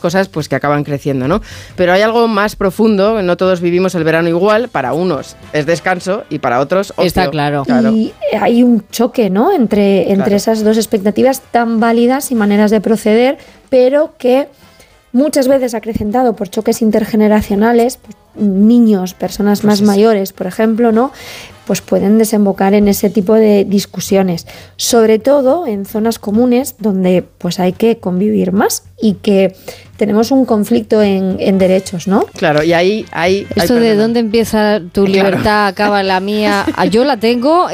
cosas pues que acaban creciendo, ¿no? Pero hay algo más profundo, no todos vivimos el verano igual, para unos es descanso y para otros ocio. Está claro. Y hay un choque, ¿no? Entre claro. esas dos expectativas tan válidas y maneras de proceder, pero que muchas veces acrecentado por choques intergeneracionales, pues, niños, personas pues más mayores, por ejemplo, ¿no? Pues pueden desembocar en ese tipo de discusiones, sobre todo en zonas comunes donde pues hay que convivir más y que tenemos un conflicto en derechos, ¿no? Claro, y ahí esto de dónde empieza tu libertad, acaba la mía, yo la tengo,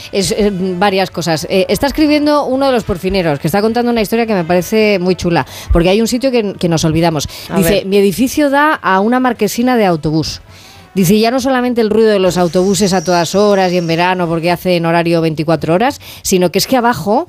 varias cosas. Está escribiendo uno de los porfineros, que está contando una historia que me parece muy chula, porque hay un sitio que nos olvidamos. Dice, mi edificio da a una marquesina de autobús. Dice, ya no solamente el ruido de los autobuses a todas horas y en verano porque hacen horario 24 horas, sino que es que abajo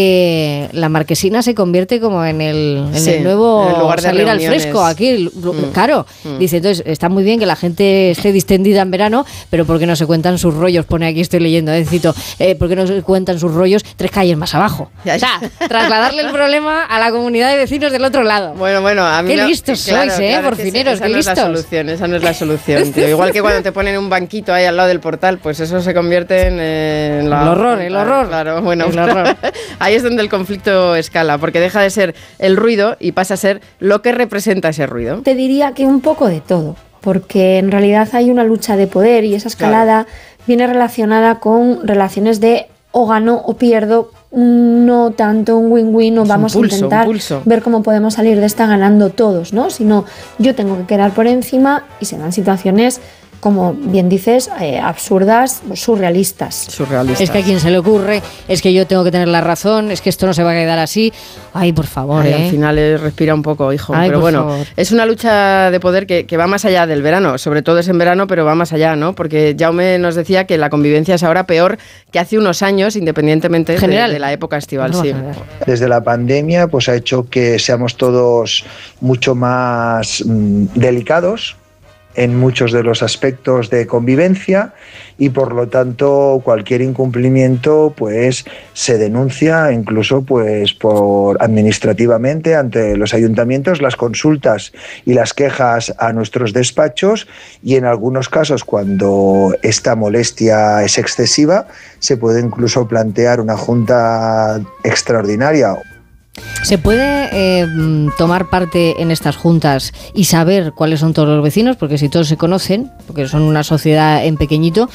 la marquesina se convierte como en el nuevo el lugar de salir reuniones. Al fresco aquí, claro. Dice, entonces está muy bien que la gente esté distendida en verano, pero ¿por qué no se cuentan sus rollos? Pone aquí, estoy leyendo, ¿por qué no se cuentan sus rollos 3 calles más abajo? O sea, trasladarle el problema a la comunidad de vecinos del otro lado. Bueno, a mí qué listos sois, porfineros, qué listos. Esa no es la solución, tío. Igual que cuando te ponen un banquito ahí al lado del portal, pues eso se convierte en el horror. Claro, bueno, el horror. Ahí es donde el conflicto escala, porque deja de ser el ruido y pasa a ser lo que representa ese ruido. Te diría que un poco de todo, porque en realidad hay una lucha de poder y esa escalada viene relacionada con relaciones de o gano o pierdo, no tanto un win-win o vamos a intentar ver cómo podemos salir de esta ganando todos, ¿no? Sino yo tengo que quedar por encima y se dan situaciones, como bien dices, absurdas, surrealistas. Es que a quien se le ocurre, es que yo tengo que tener la razón, es que esto no se va a quedar así. Ay, por favor, Al final respira un poco, hijo. Ay, pero bueno, favor. Es una lucha de poder que va más allá del verano. Sobre todo es en verano, pero va más allá, ¿no? Porque Jaume nos decía que la convivencia es ahora peor que hace unos años, independientemente de la época estival. Sí. Desde la pandemia, pues ha hecho que seamos todos mucho más delicados en muchos de los aspectos de convivencia y por lo tanto cualquier incumplimiento pues se denuncia incluso pues por administrativamente ante los ayuntamientos, las consultas y las quejas a nuestros despachos y en algunos casos cuando esta molestia es excesiva se puede incluso plantear una junta extraordinaria. ¿Se puede tomar parte en estas juntas y saber cuáles son todos los vecinos? Porque si todos se conocen, porque son una sociedad en pequeñito,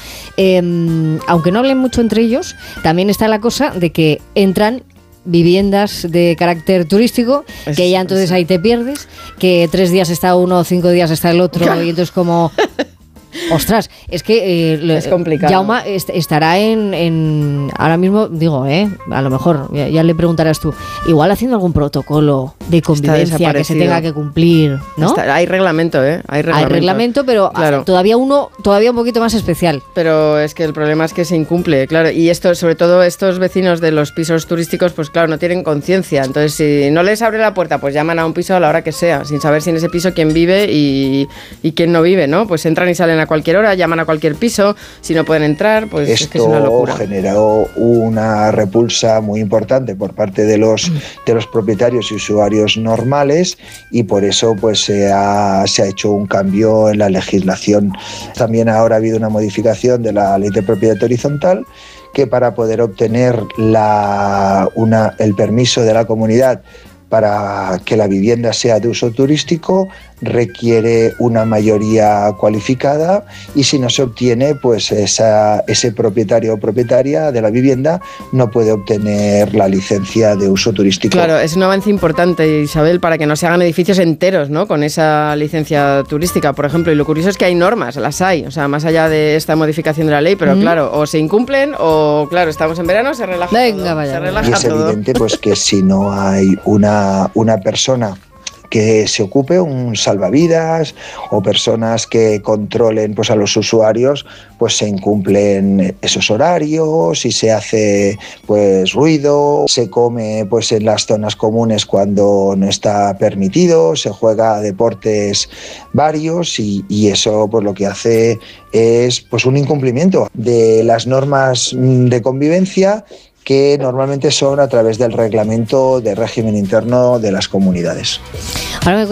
aunque no hablen mucho entre ellos, también está la cosa de que entran viviendas de carácter turístico, que ya entonces ahí te pierdes, que 3 días está uno, 5 días está el otro, y entonces como... Ostras, es que es complicado. Jaume estará en ahora mismo, digo, a lo mejor, ya le preguntarás tú, igual haciendo algún protocolo de convivencia que se tenga que cumplir, ¿no? Hay reglamento, Hay reglamento, pero claro. todavía un poquito más especial. Pero es que el problema es que se incumple, claro, y esto, sobre todo estos vecinos de los pisos turísticos, pues claro, no tienen conciencia, entonces si no les abre la puerta, pues llaman a un piso a la hora que sea, sin saber si en ese piso quién vive y quién no vive, ¿no? Pues entran y salen a cualquier hora, llaman a cualquier piso, si no pueden entrar, pues esto es que es una locura. Generó una repulsa muy importante por parte de los propietarios y usuarios normales y por eso pues se ha hecho un cambio en la legislación. También ahora ha habido una modificación de la ley de propiedad horizontal que para poder obtener el permiso de la comunidad para que la vivienda sea de uso turístico requiere una mayoría cualificada y si no se obtiene, pues ese propietario o propietaria de la vivienda no puede obtener la licencia de uso turístico. Claro, es un avance importante, Isabel, para que no se hagan edificios enteros, ¿no? Con esa licencia turística, por ejemplo, y lo curioso es que hay normas, las hay, o sea, más allá de esta modificación de la ley, pero claro, o se incumplen o, claro, estamos en verano, se relaja todo. Vaya. Se relaja y es todo. Evidente pues que si no hay una persona que se ocupe, un salvavidas o personas que controlen pues a los usuarios, pues se incumplen esos horarios y se hace pues ruido, se come pues en las zonas comunes cuando no está permitido, se juega a deportes varios y eso pues lo que hace es pues un incumplimiento de las normas de convivencia que normalmente son a través del reglamento de régimen interno de las comunidades. Ahora me